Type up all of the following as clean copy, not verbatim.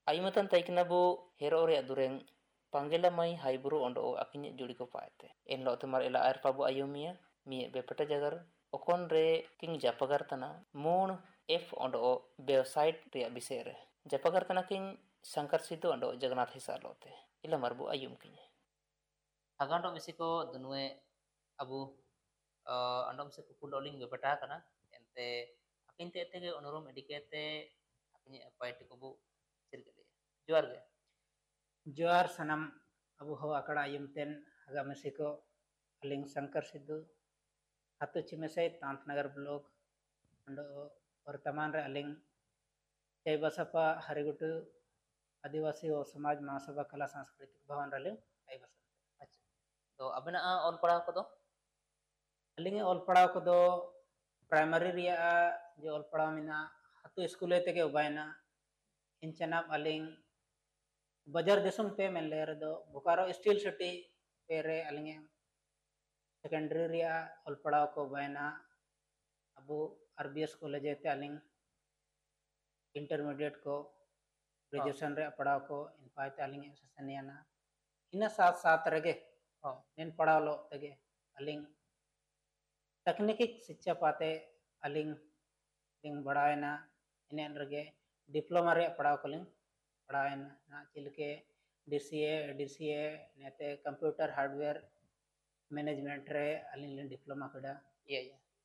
Aimatan taikna bu hero rea dureng panggela mai haiburu ondo akinya juri ko paete. En lo temar ela air pabu ayumia mi bepeta jagar okon re king japagar tana mun f ondo website rea bisere. Japagar tana king Sangkar Sidhu ondo Jagannath hisalote. Ila marbu ayum kinya. Agando misiko dunwe abu ando misi kukudoling bepeta kana ente akin te tege onorum edikete akinya paete ko bu sirgale. Juar ge. जोहार सनम अबु हवा अकड़ा युमतेन हगा मसीको अलिंग Shankar Sidhu हतु चिमेसै Tantnagar block अंडो वर्तमान रे अलिंग जय बसपा हरिगुटु आदिवासी और समाज महासभा कला सांस्कृतिक भवन रले आई बस अच्छा तो अबना ऑल पढ़ाव को दो अलिंग ऑल पढ़ाव को दो प्राइमरी रिया जो ऑल पढ़ाव मिना हतु स्कूले तेगे उबायना इंचनाब अलिंग बजार दिसम पे मेन लेयर दो बोकारो स्टील सिटी पे रे अलिंग सेकेंडरी रिया ऑल पढ़ाव को उबायना अबु आरबीएस कॉलेज ते अलिंग इंटरमीडिएट को ग्रेजुएशन रे पढ़ाव को इन पाते अलिंग ससनियाना इन साथ साथ रगे इन पढ़ाव लो तगे अलिंग तकनीकी शिक्षा पाते अलिंग लिंग बढ़ाएना इन रगे डिप्लोमा रे पढ़ाव को लिंग बढ़ाएना ना चिलके डीसीए नेते कंप्यूटर हार्डवेयर मैनेजमेंट रे अलिंग डिप्लोमा कड़ा ये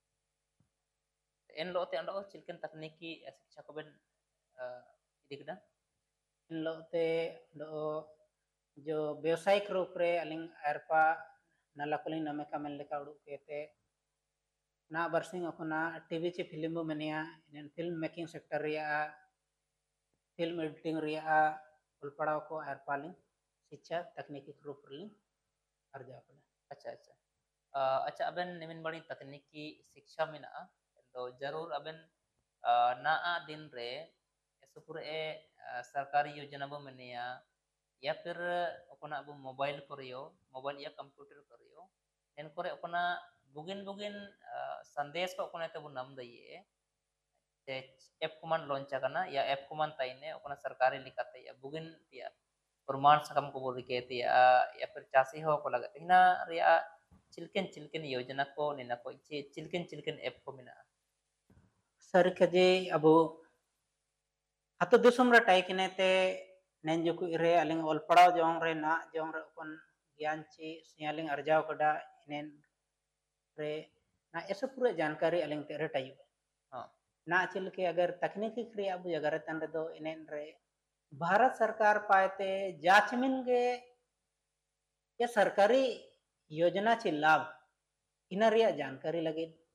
इन लो ते अंडो चिलकन तकनीकी शिक्षा को बन इदिकदा इन लो ते दो जो व्यवसायिक रूप रे अलिंग एरपा नलाकुलिंग नमे कमल लेका उडुक केते ना बरसिंग अपना टीवी ची फिल्म मनिया इन फिल्म मेकिंग सेक्टर रिया फिल्म एडिटिंग रिया उलपड़ाव को एरपालिंग शिक्षा तकनीकी रूप रे अर्जा पड़ा अच्छा अच्छा अच्छा अबन निमिन बड़ी तकनीकी शिक्षा में ना तो जरूर अबन ना दिन रे सुपुर ए सरकारी योजना बो मनिया या फिर अपना अब मोबाइल करियो मोबाइल या कंप्यूटर करियो इन करे अपना बुगिन बुगिन संदेश को अपना ते नाम दइए एप कमान लॉन्च करना या एप कमान ताइने अपना सरकारी लिखाते या बुगिन या प्रमाण सकम को बोल के या फिर चासी हो को लगा हिना रिया चिलकन चिलकन योजना को निना को चिलकन चिलकन एप को मिना सर कजे अबो हतो दिसुम रे टाइकने ते नेंजुकु रे अलिंग ऑल पढ़ाव जोंग रे ना जोंग रे अपन ज्ञान ची सियालिंग अर्जाव कड़ा इनेन रे ना ऐसे पूरे जानकारी अलिंग ते रे टाइयो ना चिल के अगर तकनीकी क्रिया अब जगह तन दो इनेन रे भारत सरकार पाते जाचमिन गे या सरकारी योजना ची लाभ इन रिया जानकारी लगे